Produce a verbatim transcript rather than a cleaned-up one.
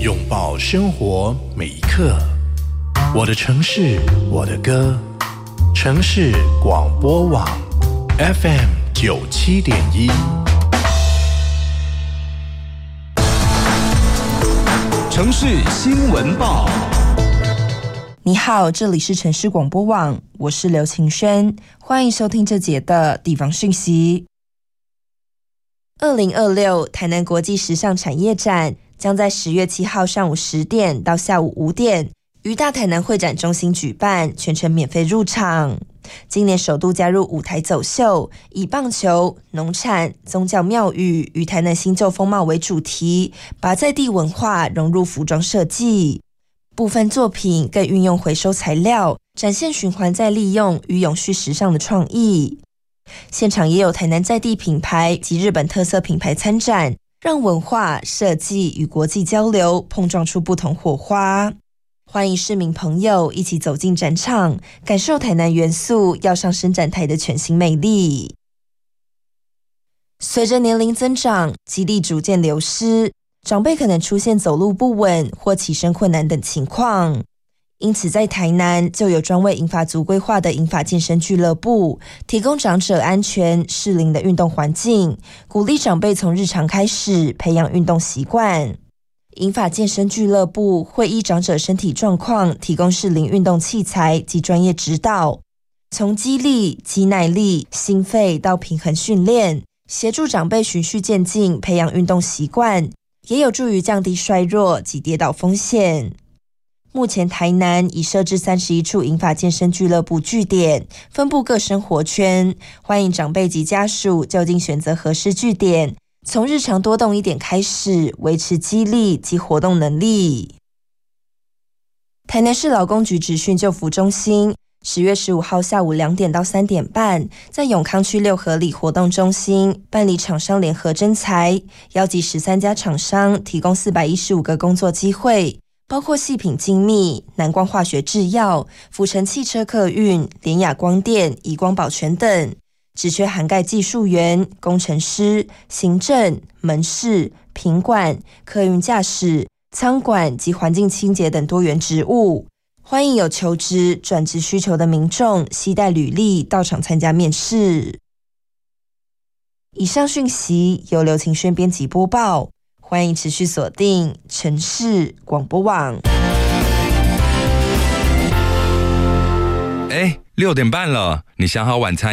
拥抱生活每一刻。我的城市，我的歌。城市广播网 F M 九七点一。 城市新闻报。 你好，这里是城市广播网，我是刘晴轩，欢迎收听这节的地方讯息。二零二六台南国际时尚产业展将在十月七号上午十点到下午五点于大台南会展中心举办，全程免费入场。今年首度加入舞台走秀，以棒球、农产、宗教庙宇与台南新旧风貌为主题，把在地文化融入服装设计。部分作品更运用回收材料，展现循环再利用与永续时尚的创意。现场也有台南在地品牌及日本特色品牌参展，让文化、设计与国际交流碰撞出不同火花。欢迎市民朋友一起走进展场，感受台南元素要上伸展台的全新魅力。随着年龄增长，肌力逐渐流失，长辈可能出现走路不稳或起身困难等情况。因此在台南就有专为银发族规划的银发健身俱乐部，提供长者安全适龄的运动环境，鼓励长辈从日常开始培养运动习惯。银发健身俱乐部会依长者身体状况提供适龄运动器材及专业指导，从肌力、肌耐力、心肺到平衡训练，协助长辈循序渐进培养运动习惯，也有助于降低衰弱及跌倒风险。目前台南已设置三十一处银发健身俱乐部据点，分布各生活圈，欢迎长辈及家属就近选择合适据点，从日常多动一点开始，维持肌力及活动能力。台南市劳工局职训就服中心十月十五号下午两点到三点半，在永康区六合里活动中心办理厂商联合征才，邀集十三家厂商，提供四百一十五个工作机会，包括细品精密、南光化学制药、福成汽车客运、联雅光电、以光保全等，职缺涵盖技术员、工程师、行政、门市、品管、客运驾驶、仓管及环境清洁等多元职务。欢迎有求职、转职需求的民众携带履历到场参加面试。以上讯息由刘晴轩编辑播报，欢迎持续锁定城市广播网。 哎，六点半了，你想好晚餐